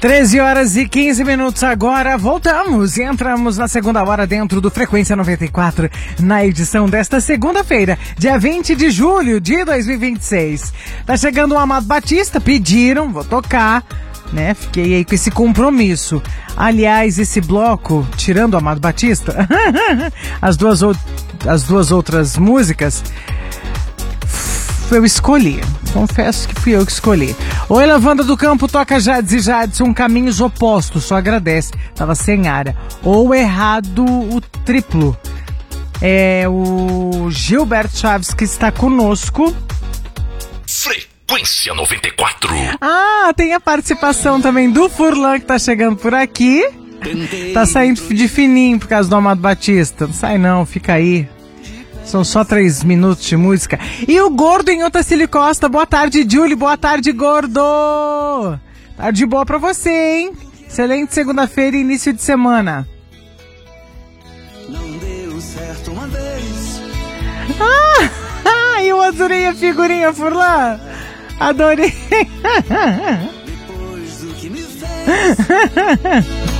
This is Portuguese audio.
13h15 agora, voltamos e entramos na segunda hora dentro do Frequência 94, na edição desta segunda-feira, dia 20 de julho de 2026. Tá chegando o Amado Batista, pediram, vou tocar, né? Fiquei aí com esse compromisso. Aliás, esse bloco, tirando o Amado Batista, as duas outras músicas, eu escolhi. Confesso que fui eu que escolhi. Oi, Lavanda do Campo, toca Jades e Jadson, caminhos opostos, só agradece. Tava sem área. Ou errado o triplo. É o Gilberto Chaves que está conosco. Frequência 94. Ah, tem a participação também do Furlan que tá chegando por aqui. Tá saindo de fininho por causa do Amado Batista. Não sai não, fica aí. São só 3 minutos de música. E o Gordo em Otacílio Costa. Boa tarde, Julie. Boa tarde, Gordo. Tarde boa pra você, hein? Excelente segunda-feira e início de semana. Não deu certo uma vez. Eu adorei a figurinha, Furlan. Adorei. Depois do que me fez.